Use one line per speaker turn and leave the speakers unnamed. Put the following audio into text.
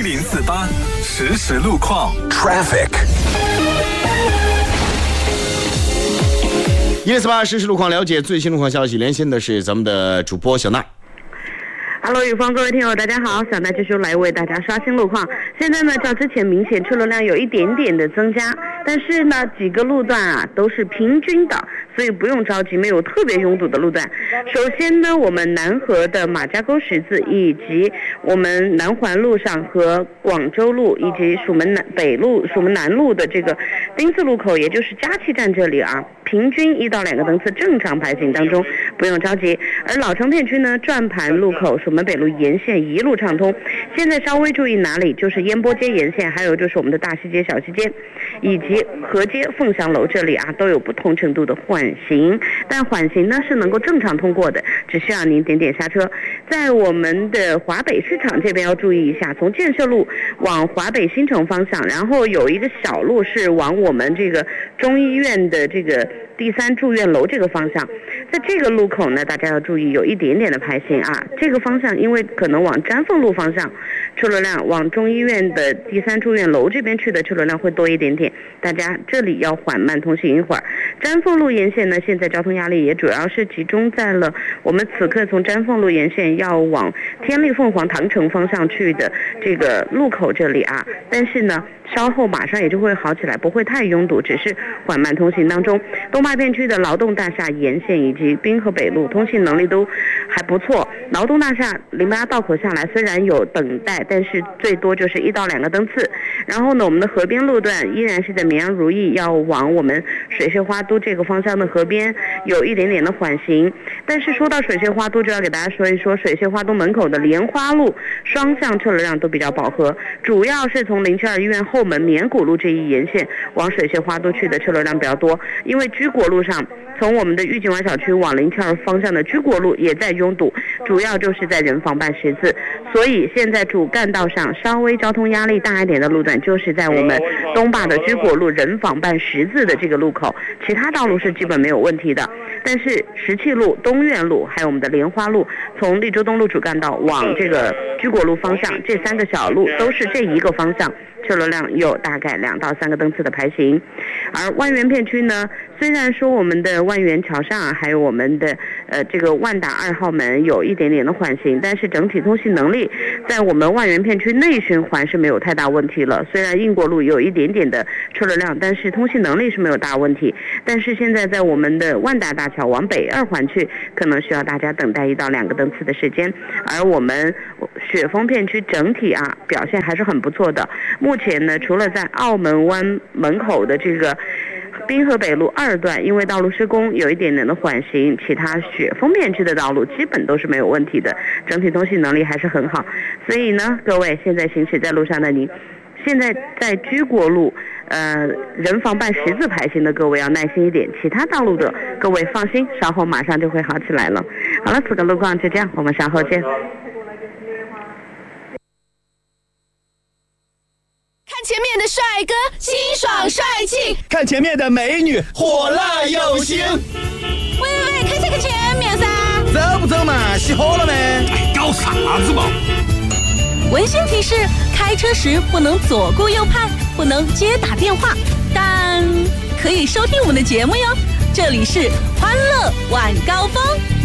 1048实时路况
Traffic。1048实时路况，了解最新路况消息，连线的是咱们的主播小娜。
Hello， 宇芳，各位听友，大家好，小娜继续来为大家刷新路况。现在呢，较之前明显车流量有一点点的增加，但是呢，几个路段啊都是平均的，所以不用着急，没有特别拥堵的路段。首先呢，我们南河的马家沟十字，以及我们南环路上和广州路以及蜀门北路、蜀门南路的这个丁字路口，也就是嘉气站这里啊，平均1到2个灯次正常排行当中，不用着急。而老城片区呢，转盘路口、蜀门北路沿线一路畅通。现在稍微注意哪里，就是烟波街沿线，还有就是我们的大西街、小西街，以及河街、凤翔楼这里啊，都有不同程度的缓行。但缓行呢是能够正常通过的，只需要您点点刹车。在我们的华北市场这边要注意一下，从建设路往华北新城方向，然后有一个小路是往我们这个中医院的这个第3住院楼这个方向，在这个路口呢，大家要注意有一点点的排行啊。这个方向因为可能往詹凤路方向车流量，往中医院的第3住院楼这边去的车流量会多一点点，大家这里要缓慢通行一会儿。詹凤路沿线呢，现在交通压力也主要是集中在了我们此刻从詹凤路沿线要往天利凤凰唐城方向去的这个路口这里啊，但是呢，稍后马上也就会好起来，不会太拥堵，只是缓慢通行当中。东八片区的劳动大厦沿线以及滨河北路通行能力都还不错。劳动大厦08道口下来虽然有等待，但是最多就是1到2个灯次。然后呢，我们的河边路段依然是在绵阳如意要往我们水榭花都这个方向的河边有一点点的缓行。但是说到水榭花都，就要给大家说一说水榭花都门口的莲花路双向车流量都比较饱和，主要是从072医院后门绵谷路这一沿线往水榭花都去的车流量比较多。因为居国路上从我们的裕景湾小区往072方向的居国路也在拥堵，主要就是在人防办十字，所以现在主干道上稍微交通压力大一点的路段就是在我们东坝的居国路人防办十字的这个路口，其他道路是基本没有问题的。但是石器路、东苑路还有我们的莲花路，从利州东路主干道往这个居国路方向，这3个小路都是这一个方向，车流量有大概2到3个灯次的排行。而万源片区呢，虽然说我们的万源桥上还有我们的这个万达2号门有一点点的缓行，但是整体通行能力在我们万源片区内循环是没有太大问题了。虽然应国路有一点点的车流量，但是通行能力是没有大问题。但是现在在我们的万达大桥往北2环去，可能需要大家等待1到2个灯次的时间。而我们雪峰片区整体啊表现还是很不错的。目前呢，除了在澳门湾门口的这个滨河北路2段因为道路施工有一点点的缓行，其他雪峰片区的道路基本都是没有问题的，整体通行能力还是很好。所以呢，各位现在行驶在路上的您，现在在居国路人防办十字排行的各位要耐心一点，其他道路的各位放心，稍后马上就会好起来了。好了，此个路况就这样，我们稍后见。
看前面的帅哥清爽帅气，
看前面的美女火辣有型。
喂，看这个前面噻，
走不走嘛？熄火了没？
哎，搞啥子嘛？
温馨提示：开车时不能左顾右盼，不能接打电话，但可以收听我们的节目哟。这里是欢乐晚高峰。